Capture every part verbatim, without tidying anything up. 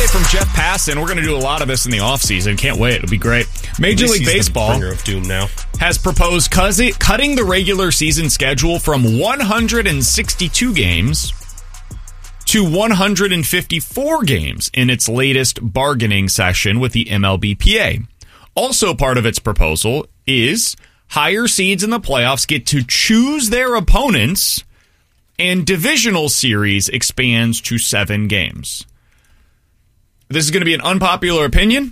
update from Jeff Passan. We're going to do a lot of this in the offseason. Can't wait. It'll be great. Major League Baseball the bringer of doom now. has proposed cutting the regular season schedule from one hundred sixty-two games to one hundred fifty-four games in its latest bargaining session with the M L B P A. Also part of its proposal is higher seeds in the playoffs get to choose their opponents, and divisional series expands to seven games. This is going to be an unpopular opinion.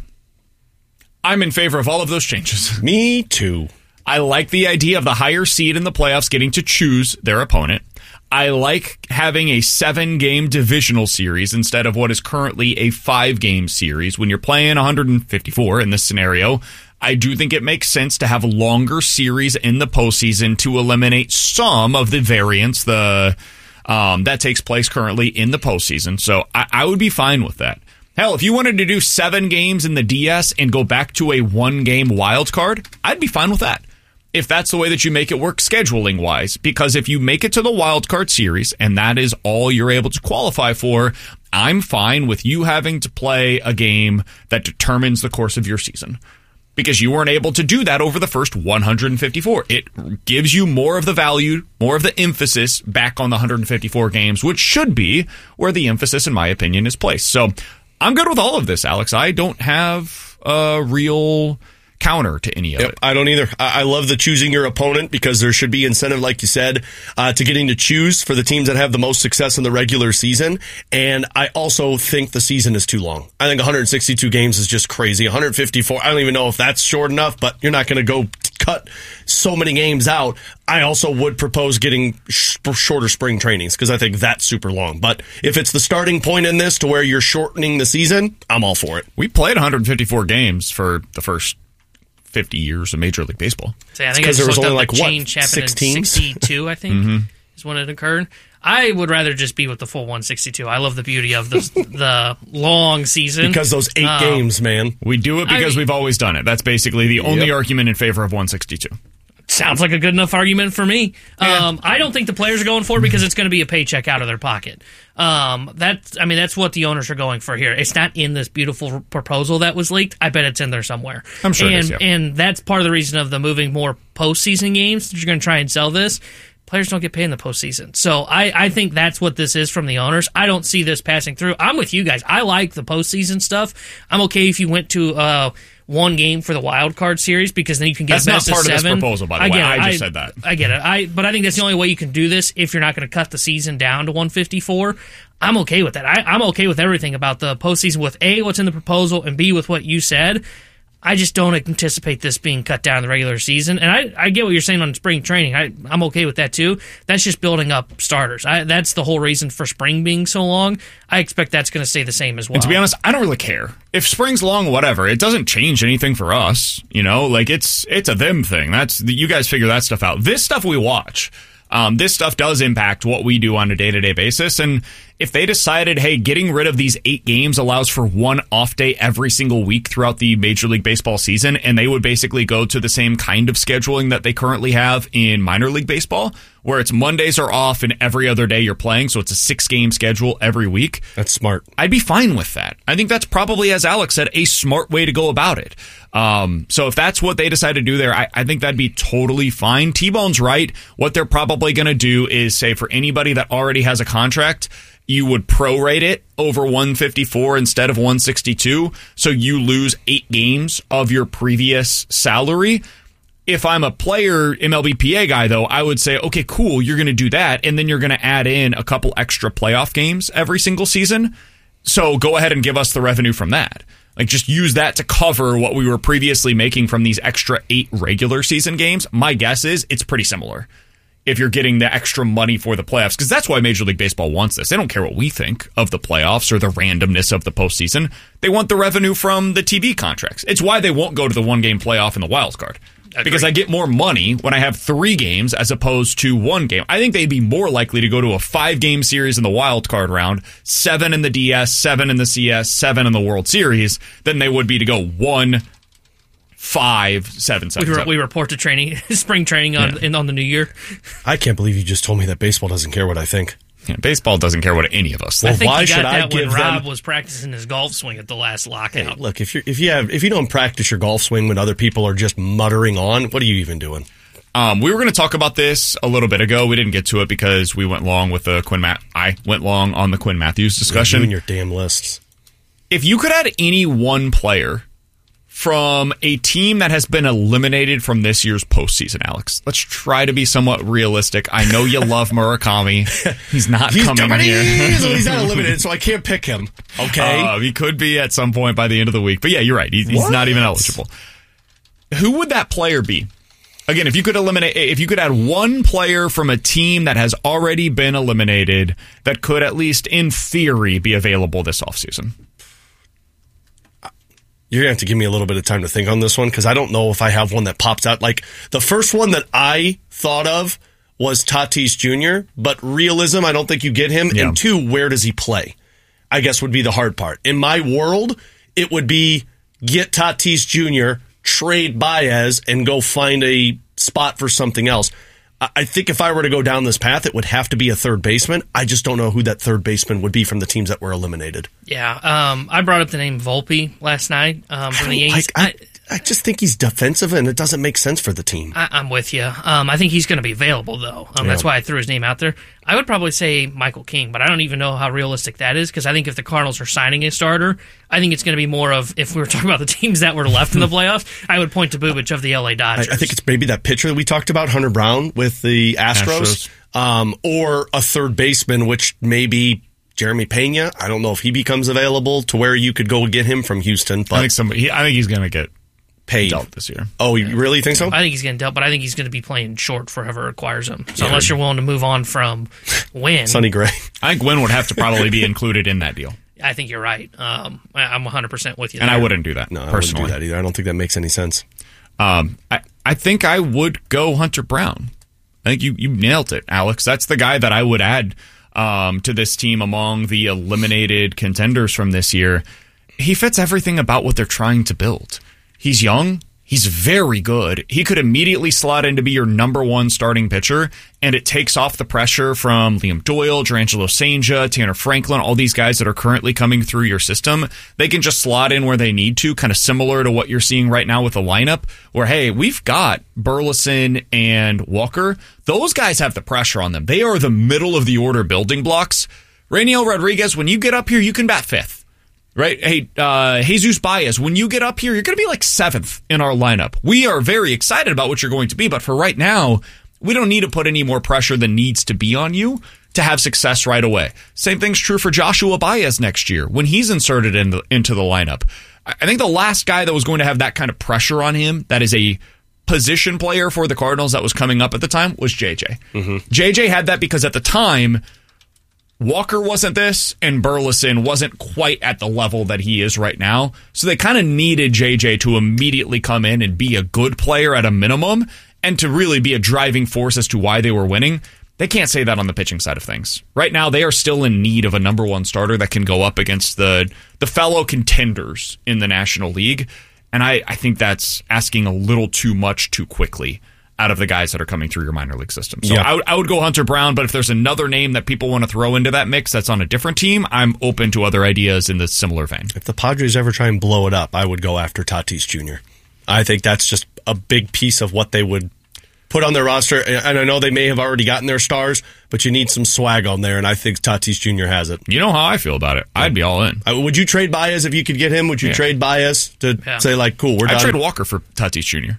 I'm in favor of all of those changes. Me too. I like the idea of the higher seed in the playoffs getting to choose their opponent. I like having a seven-game divisional series instead of what is currently a five-game series. When you're playing one hundred fifty-four in this scenario, I do think it makes sense to have longer series in the postseason to eliminate some of the variance the um, that takes place currently in the postseason. So I, I would be fine with that. Hell, if you wanted to do seven games in the D S and go back to a one-game wild card, I'd be fine with that. If that's the way that you make it work scheduling-wise. Because if you make it to the wild card series, and that is all you're able to qualify for, I'm fine with you having to play a game that determines the course of your season. Because you weren't able to do that over the first one hundred fifty-four. It gives you more of the value, more of the emphasis back on the one hundred fifty-four games, which should be where the emphasis, in my opinion, is placed. So I'm good with all of this, Alex. I don't have a real counter to any of yep, it. I don't either. I, I love the choosing your opponent because there should be incentive, like you said, uh, to getting to choose for the teams that have the most success in the regular season. And I also think the season is too long. I think one hundred sixty-two games is just crazy. one hundred fifty-four, I don't even know if that's short enough, but you're not going to go cut so many games out. I also would propose getting sh- shorter spring trainings because I think that's super long. But if it's the starting point in this to where you're shortening the season, I'm all for it. We played one hundred fifty-four games for the first fifty years of Major League Baseball. So, yeah, I think because there was only like the what change happened six in teams? sixty-two, I think, mm-hmm. is when it occurred. I would rather just be with the full one sixty-two. I love the beauty of the the long season because those eight um, games, man. We do it because I mean, we've always done it. That's basically the only yep. argument in favor of one sixty-two. Sounds like a good enough argument for me. Yeah. Um, I don't think the players are going for it because it's going to be a paycheck out of their pocket. Um, that's, I mean, that's what the owners are going for here. It's not in this beautiful proposal that was leaked. I bet it's in there somewhere. I'm sure and, it is, yeah. And that's part of the reason of the moving more postseason games that you're going to try and sell this. Players don't get paid in the postseason. So I, I think that's what this is from the owners. I don't see this passing through. I'm with you guys. I like the postseason stuff. I'm okay if you went to uh, one game for the wild card series because then you can get that's best not part of seven. Of this proposal, by the I way. get it. I just I, said that. I get it. I but I think that's the only way you can do this if you're not going to cut the season down to one fifty-four. I'm okay with that. I, I'm okay with everything about the postseason with A, what's in the proposal, and B, with what you said. I just don't anticipate this being cut down in the regular season. And I, I get what you're saying on spring training. I, I'm okay with that too. That's just building up starters. I, that's the whole reason for spring being so long. I expect that's going to stay the same as well. And to be honest, I don't really care. If spring's long, whatever. It doesn't change anything for us. You know, like it's it's a them thing. That's you guys figure that stuff out. This stuff we watch. Um, this stuff does impact what we do on a day-to-day basis. And if they decided, hey, getting rid of these eight games allows for one off day every single week throughout the Major League Baseball season, and they would basically go to the same kind of scheduling that they currently have in minor league baseball, where it's Mondays are off and every other day you're playing, so it's a six-game schedule every week. That's smart. I'd be fine with that. I think that's probably, as Alex said, a smart way to go about it. Um, so if that's what they decide to do there, I, I think that'd be totally fine. T-Bone's right. What they're probably going to do is say for anybody that already has a contract, you would prorate it over one fifty-four instead of one sixty-two, so you lose eight games of your previous salary. If I'm a player M L B P A guy, though, I would say, okay, cool, you're going to do that, and then you're going to add in a couple extra playoff games every single season. So go ahead and give us the revenue from that. Like, just use that to cover what we were previously making from these extra eight regular season games. My guess is it's pretty similar if you're getting the extra money for the playoffs, because that's why Major League Baseball wants this. They don't care what we think of the playoffs or the randomness of the postseason. They want the revenue from the T V contracts. It's why they won't go to the one-game playoff in the wild card. Agreed. Because I get more money when I have three games as opposed to one game. I think they'd be more likely to go to a five-game series in the wild card round, seven in the D S, seven in the C S, seven in the World Series, than they would be to go one, five, seven, seven. We, re- seven. we report to training, spring training on yeah. in, on the new year. I can't believe you just told me that baseball doesn't care what I think. Yeah, baseball doesn't care what any of us think. I think why he got should I that when give Rob them- was practicing his golf swing at the last lockout. Hey, look, if you if you have if you don't practice your golf swing when other people are just muttering on, what are you even doing? Um, we were going to talk about this a little bit ago. We didn't get to it because we went long with the Quinn. Ma- I went long on the Quinn Matthews discussion. You and your damn lists. If you could add any one player from a team that has been eliminated from this year's postseason, Alex, let's try to be somewhat realistic. I know you love Murakami. He's not He's coming coming here. in. He's not eliminated, so I can't pick him. Okay. Uh, he could be at some point by the end of the week. But yeah, you're right. He, he's What? not even eligible. Who would that player be? Again, if you could eliminate, if you could add one player from a team that has already been eliminated that could at least in theory be available this offseason. You're going to have to give me a little bit of time to think on this one because I don't know if I have one that pops out. Like, the first one that I thought of was Tatis Junior, but realism, I don't think you get him. Yeah. And two, where does he play? I guess would be the hard part. In my world, it would be get Tatis Junior, trade Baez, and go find a spot for something else. I think if I were to go down this path, it would have to be a third baseman. I just don't know who that third baseman would be from the teams that were eliminated. Yeah, um, I brought up the name Volpe last night um, from the Yankees. Like, I, I just think he's defensive, and it doesn't make sense for the team. I, I'm with you. Um, I think he's going to be available, though. Um, Yeah. That's why I threw his name out there. I would probably say Michael King, but I don't even know how realistic that is because I think if the Cardinals are signing a starter, I think it's going to be more of, if we were talking about the teams that were left in the playoffs, I would point to Bubic of the L A I, Dodgers. I think it's maybe that pitcher that we talked about, Hunter Brown, with the Astros, Astros. Um, or a third baseman, which may be Jeremy Pena. I don't know if he becomes available to where you could go get him from Houston, I but think somebody. He, I think he's going to get paid. dealt this year. Oh, you really think so? I think he's getting dealt, but I think he's going to be playing short for whoever acquires him. So Yeah. unless you're willing to move on from Wynn, Sonny Gray. I think Wynn would have to probably be included in that deal, I think you're right. Um, I, I'm one hundred percent with you and there. I wouldn't do that No, I wouldn't personally. do that either. I don't think that makes any sense. Um, I, I think I would go Hunter Brown. I think you, you nailed it, Alex. That's the guy that I would add um, to this team among the eliminated contenders from this year. He fits everything about what they're trying to build. He's young. He's very good. He could immediately slot in to be your number one starting pitcher, and it takes off the pressure from Liam Doyle, D'Angelo Sainja, Tanner Franklin, all these guys that are currently coming through your system. They can just slot in where they need to, kind of similar to what you're seeing right now with the lineup, where, hey, we've got Burleson and Walker. Those guys have the pressure on them. They are the middle of the order building blocks. Rainiel Rodriguez, when you get up here, you can bat fifth. Right? Hey, uh, Jesus Baez, when you get up here, you're going to be like seventh in our lineup. We are very excited about what you're going to be, but for right now, we don't need to put any more pressure than needs to be on you to have success right away. Same thing's true for Joshua Baez next year when he's inserted in the, into the lineup. I think the last guy that was going to have that kind of pressure on him, that is a position player for the Cardinals that was coming up at the time, was J J. Mm-hmm. J J had that because at the time, Walker wasn't this, and Burleson wasn't quite at the level that he is right now. So they kind of needed J J to immediately come in and be a good player at a minimum, and to really be a driving force as to why they were winning. They can't say that on the pitching side of things. Right now, they are still in need of a number one starter that can go up against the, the fellow contenders in the National League. And I, I think that's asking a little too much too quickly out of the guys that are coming through your minor league system. So Yeah. I, would, I would go Hunter Brown, but if there's another name that people want to throw into that mix that's on a different team, I'm open to other ideas in the similar vein. If the Padres ever try and blow it up, I would go after Tatis Junior I think that's just a big piece of what they would put on their roster. And I know they may have already gotten their stars, but you need some swag on there, and I think Tatis Junior has it. You know how I feel about it. I'd be all in. Uh, would you trade Baez if you could get him? Would you Yeah. trade Baez to Yeah. say, like, cool, we're I'd done? trade Walker for Tatis Junior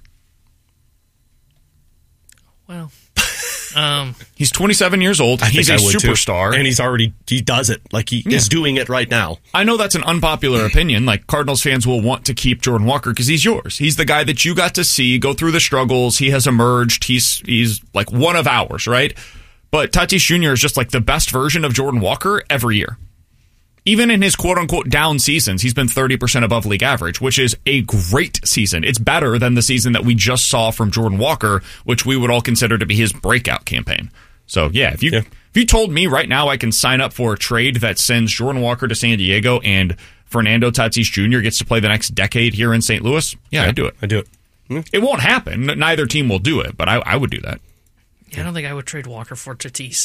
Well, um, He's twenty-seven years old. I He's think a I would too. superstar. And he's already, he does it. Like, he Yeah. is doing it right now. I know that's an unpopular opinion. Like, Cardinals fans will want to keep Jordan Walker because he's yours. He's the guy that you got to see go through the struggles. He has emerged. He's he's like one of ours, right? But Tatis Junior is just like the best version of Jordan Walker every year. Even in his quote-unquote down seasons, he's been thirty percent above league average, which is a great season. It's better than the season that we just saw from Jordan Walker, which we would all consider to be his breakout campaign. So, yeah, if you Yeah. if you told me right now I can sign up for a trade that sends Jordan Walker to San Diego and Fernando Tatis Junior gets to play the next decade here in Saint Louis, yeah, I'd do it. I do it. It won't happen. Neither team will do it, but I, I would do that. yeah, I don't think I would trade Walker for Tatis.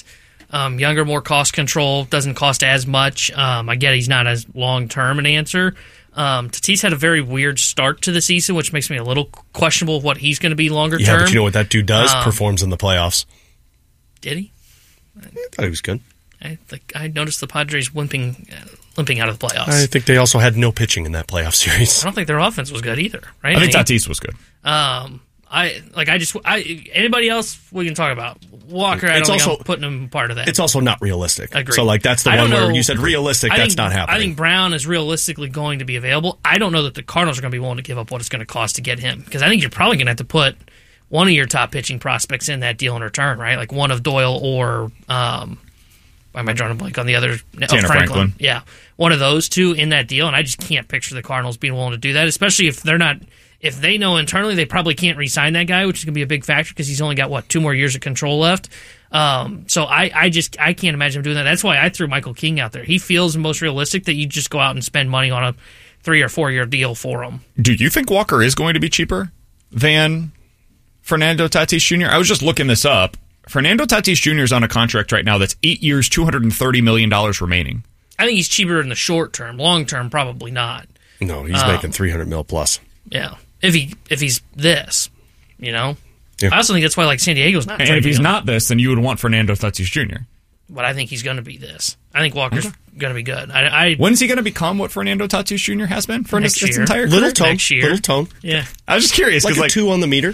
Um, younger, more cost control, doesn't cost as much. Um, I get he's not as long-term an answer. Um, Tatis had a very weird start to the season, which makes me a little questionable of what he's going to be longer Yeah, term. but you know what that dude does? Um, Performs in the playoffs. Did he? I thought he was good. I, like, I noticed the Padres limping, uh, limping out of the playoffs. I think they also had no pitching in that playoff series. I don't think their offense was good either, right? I think I Tatis was good. Um, I like. I just. I anybody else we can talk about. Walker. I don't It's think also- I'm putting him part of that. It's also not realistic. Agreed. So, like, that's the I one don't where know- you said realistic, I that's think, not happening. I think Brown is realistically going to be available. I don't know that the Cardinals are going to be willing to give up what it's going to cost to get him, because I think you're probably going to have to put one of your top pitching prospects in that deal in return, right? Like one of Doyle or um, why am I drawing a blank on the other? Oh, Tanner Franklin. Yeah, one of those two in that deal, and I just can't picture the Cardinals being willing to do that, especially if they're not. If they know internally they probably can't re-sign that guy, which is going to be a big factor because he's only got, what, two more years of control left. Um, so I, I just I can't imagine him doing that. That's why I threw Michael King out there. He feels most realistic that you just go out and spend money on a three- or four-year deal for him. Do you think Walker is going to be cheaper than Fernando Tatis Junior? I was just looking this up. Fernando Tatis Junior is on a contract right now that's eight years, two hundred thirty million dollars remaining. I think he's cheaper in the short term. Long term, probably not. No, he's Um, making three hundred mil plus. Yeah, if he if he's this, you know. Yeah. I also think that's why like San Diego's not. And trading if he's him. not this, then you would want Fernando Tatis Junior But I think he's going to be this. I think Walker's going to be good. I, I When's he going to become what Fernando Tatis Junior has been for his, Next his year. entire career? Little tone. next year. Little tone. yeah. I was just curious Like because a like, two on the meter.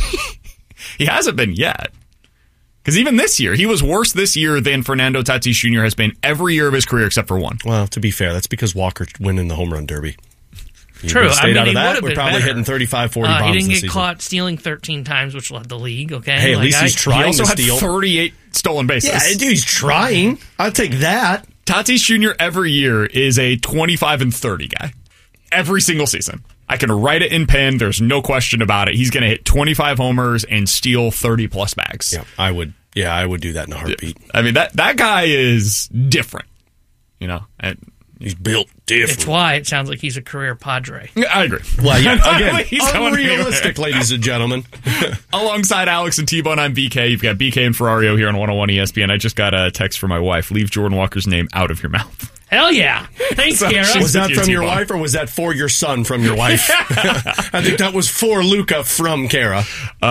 he hasn't been yet. Because even this year, he was worse this year than Fernando Tatis Junior has been every year of his career except for one. Well, to be fair, that's because Walker winning the home run derby. He True. would've I Stayed mean, out he of that. would've We're been probably better. hitting thirty-five, forty Uh, bombs he didn't this get season. caught stealing thirteen times, which led the league. Okay, Hey, at Like, least I- he's trying He also to had steal. thirty-eight stolen bases. Yeah, dude, he's trying. I'll take that. Tatis Junior every year is a twenty-five and thirty guy. Every single season. I can write it in pen. There's no question about it. He's going to hit twenty-five homers and steal thirty plus bags. Yeah, I would. Yeah, I would do that in a heartbeat. I mean, that, that guy is different. You know, and He's built different. It's why it sounds like he's a career Padre. I agree. Well, yeah, I don't again, think he's going unrealistic, ladies and gentlemen. anywhere. Alongside Alex and T-Bone, I'm B K. You've got B K and Ferrario here on one oh one E S P N. I just got a text from my wife. Leave Jordan Walker's name out of your mouth. Hell yeah! Thanks, So Kara. she's- Was that you, from your T-Bone. wife or was that for your son from your wife? I think that was for Luca from Kara.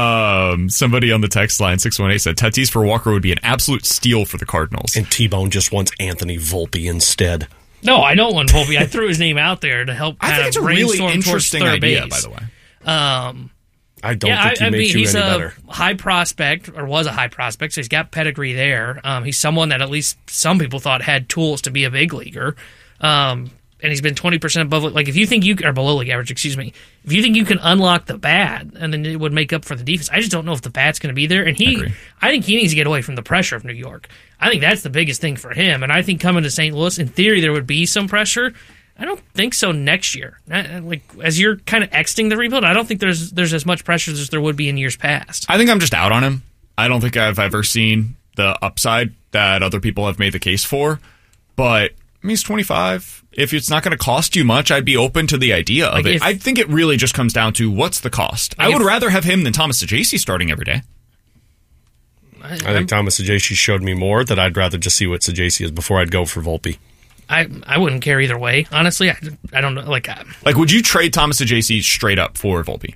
Um, somebody on the text line, six one eight, said Tatis for Walker would be an absolute steal for the Cardinals. And T-Bone just wants Anthony Volpe instead. No, I don't want Volpe. I threw his name out there to help I kind think it's of a really brainstorm towards interesting third idea, base. by the way. Um, I don't yeah, think he I, I mean, makes you he's any a better. high prospect, or was a high prospect, so he's got pedigree there. Um, he's someone that at least some people thought had tools to be a big leaguer. Um, and he's been twenty percent above, like, if you think you, or below league average, excuse me, if you think you can unlock the bat, and then it would make up for the defense, I just don't know if the bat's going to be there. And he, Agree. I think he needs to get away from the pressure of New York. I think that's the biggest thing for him. And I think coming to Saint Louis, in theory, there would be some pressure. I don't think so next year. I- Like, as you're kind of exiting the rebuild, I don't think there's there's as much pressure as there would be in years past. I think I'm just out on him. I don't think I've ever seen the upside that other people have made the case for. But I mean, he's twenty-five. If it's not going to cost you much, I'd be open to the idea of Like it. if- I think it really just comes down to what's the cost. I Like would if- rather have him than Thomas Saggese starting every day. I, I think Thomas Saggese showed me more that I'd rather just see what Saggese is before I'd go for Volpe. I I wouldn't care either way. Honestly, I, I don't know. Like, I, Like, would you trade Thomas Saggese straight up for Volpe?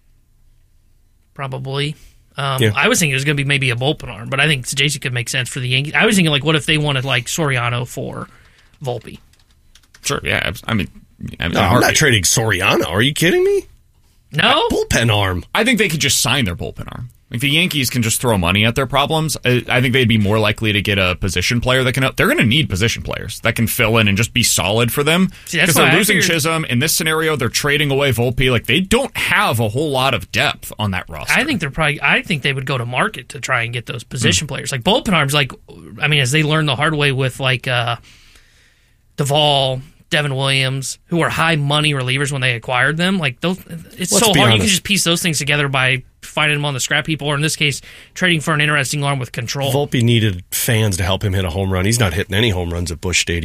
probably. Um, Yeah. I was thinking it was going to be maybe a bullpen arm, but I think J C could make sense for the Yankees. I was thinking, like, what if they wanted, like, Soriano for Volpe? Sure, yeah. I mean, I, mean, No, I'm not trading Soriano. Are you kidding me? No? Bullpen arm. I think they could just sign their bullpen arm. Like, the Yankees can just throw money at their problems. I, I think they'd be more likely to get a position player that can help. They're going to need position players that can fill in and just be solid for them. See, that's Because why they're I losing figured- Chisholm. In this scenario, they're trading away Volpe. Like, they don't have a whole lot of depth on that roster. I think they're probably. I think they would go to market to try and get those position players, like bullpen arms. Like, I mean, as they learned the hard way with like uh, Duvall, Devin Williams, who are high money relievers when they acquired them. Like, those, it's Let's so be hard. You honest. can just piece those things together by finding them on the scrap heap, or in this case, trading for an interesting arm with control. Volpe needed fans to help him hit a home run. He's not hitting any home runs at Busch Stadium.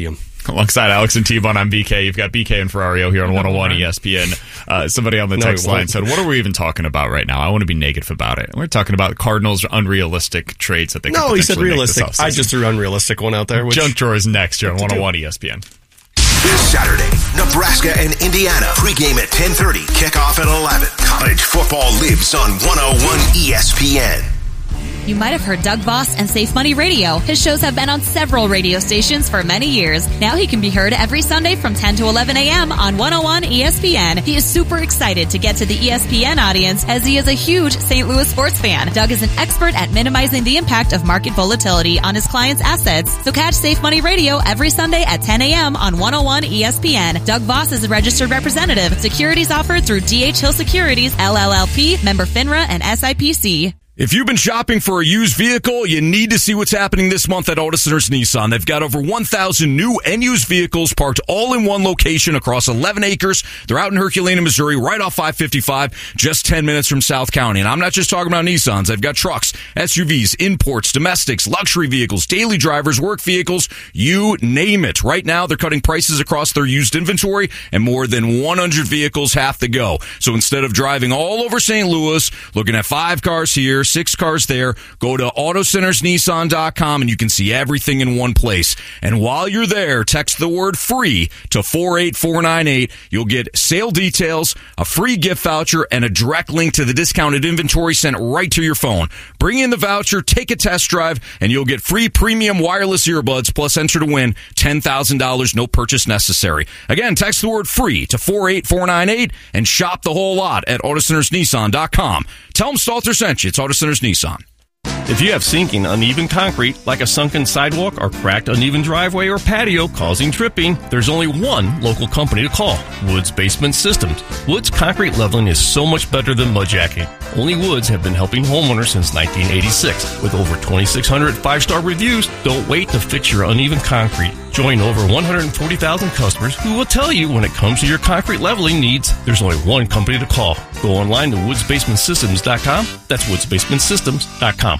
Alongside Alex and T-Bone on B K, you've got B K and Ferrario here on one oh one E S P N. Uh, somebody on the text no, line said, what are we even talking about right now? I want to be negative about it. We're talking about Cardinals' unrealistic trades that they could No, he said realistic. I just threw unrealistic one out there. Which Junk Drawer is next here on one oh one E S P N. Saturday, Nebraska and Indiana. Pregame at ten thirty, kickoff at eleven. College football lives on one oh one E S P N. You might have heard Doug Voss and Safe Money Radio. His shows have been on several radio stations for many years. Now he can be heard every Sunday from ten to eleven a.m. on one oh one E S P N. He is super excited to get to the E S P N audience as he is a huge Saint Louis sports fan. Doug is an expert at minimizing the impact of market volatility on his clients' assets. So catch Safe Money Radio every Sunday at ten a.m. on one oh one E S P N. Doug Voss is a registered representative. Securities offered through D H Hill Securities, L L L P, member FINRA, and S I P C. If you've been shopping for a used vehicle, you need to see what's happening this month at Auto Centers Nissan. They've got over one thousand new and used vehicles parked all in one location across eleven acres. They're out in Herculaneum, Missouri, right off five fifty-five, just ten minutes from South County. And I'm not just talking about Nissans. They've got trucks, S U Vs, imports, domestics, luxury vehicles, daily drivers, work vehicles, you name it. Right now, they're cutting prices across their used inventory, and more than one hundred vehicles have to go. So instead of driving all over Saint Louis, looking at five cars here, six cars there, go to auto centers nissan dot com and you can see everything in one place. And while you're there, text the word free to four eight four nine eight. You'll get sale details, a free gift voucher, and a direct link to the discounted inventory sent right to your phone. Bring in the voucher, take a test drive, and you'll get free premium wireless earbuds, plus enter to win ten thousand dollars, no purchase necessary. Again, text the word free to four eight four nine eight and shop the whole lot at auto centers nissan dot com. Tell them Stalter sent you. It's Auto Centers Nissan. If you have sinking, uneven concrete, like a sunken sidewalk or cracked, uneven driveway or patio causing tripping, there's only one local company to call, Woods Basement Systems. Woods concrete leveling is so much better than mud jacking. Only Woods have been helping homeowners since nineteen eighty-six. With over twenty-six hundred five-star reviews, don't wait to fix your uneven concrete. Join over one hundred forty thousand customers who will tell you when it comes to your concrete leveling needs, there's only one company to call. Go online to woods basement systems dot com. That's woods basement systems dot com.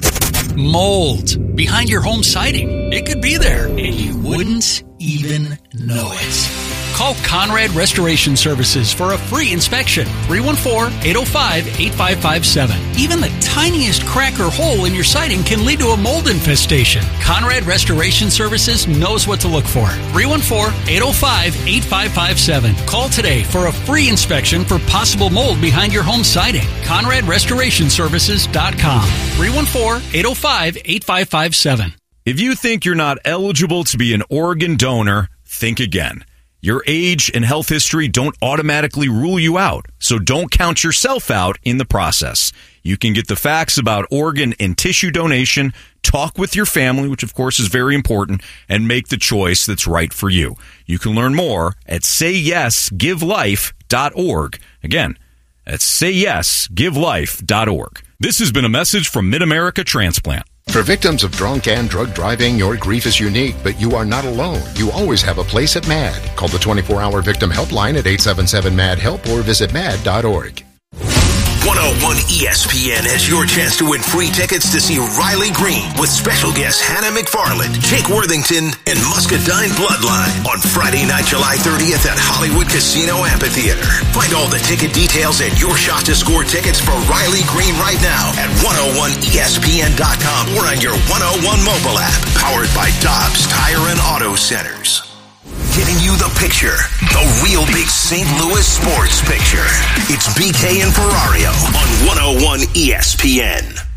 Mold behind your home siding. It could be there, and you wouldn't even know it. Call Conrad Restoration Services for a free inspection. three one four, eight oh five, eight five five seven. Even the tiniest crack or hole in your siding can lead to a mold infestation. Conrad Restoration Services knows what to look for. three one four, eight oh five, eight five five seven. Call today for a free inspection for possible mold behind your home siding. Conrad Restoration Services dot com. three one four, eight oh five, eight five five seven. If you think you're not eligible to be an organ donor, think again. Your age and health history don't automatically rule you out, so don't count yourself out in the process. You can get the facts about organ and tissue donation, talk with your family, which of course is very important, and make the choice that's right for you. You can learn more at say yes give life dot org. Again, that's say yes give life dot org. This has been a message from Mid-America Transplant. For victims of drunk and drug driving, your grief is unique, but you are not alone. You always have a place at MAD. Call the twenty-four hour victim helpline at eight seven seven MAD HELP or visit mad dot org. one oh one E S P N has your chance to win free tickets to see Riley Green with special guests Hannah McFarland, Jake Worthington, and Muscadine Bloodline on Friday night, July thirtieth at Hollywood Casino Amphitheater. Find all the ticket details and your shot to score tickets for Riley Green right now at one oh one E S P N dot com or on your one oh one mobile app, powered by Dobbs Tire and Auto Centers. Giving you the picture, the real big Saint Louis sports picture. It's B K and Ferrario on one oh one E S P N.